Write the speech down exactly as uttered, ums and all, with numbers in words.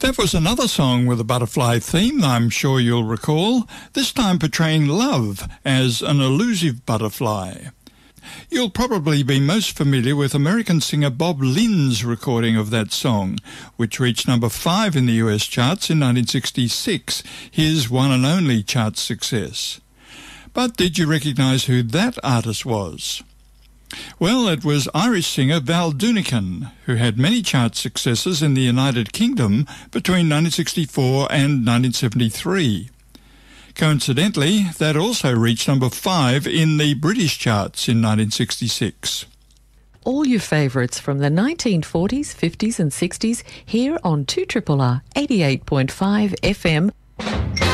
That was another song with a butterfly theme, I'm sure you'll recall, this time portraying love as an elusive butterfly. You'll probably be most familiar with American singer Bob Lynn's recording of that song, which reached number five in the U S charts in nineteen sixty-six, his one and only chart success. But did you recognise who that artist was? Well, it was Irish singer Val Doonican, who had many chart successes in the United Kingdom between nineteen sixty-four and nineteen seventy-three. Coincidentally, that also reached number five in the British charts in nineteen sixty-six. All your favourites from the nineteen forties, fifties and sixties here on two R R R eighty-eight point five F M.